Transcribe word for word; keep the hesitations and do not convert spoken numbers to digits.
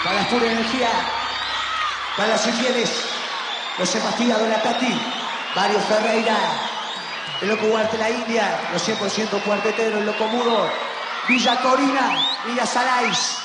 para la pura energía, para los infieles, los Sebastián Donatati, Mario Ferreira, el Loco Huarte la India, los cien por ciento cuarteteros, el Loco Mudo, Villa Corina, Villa Salais.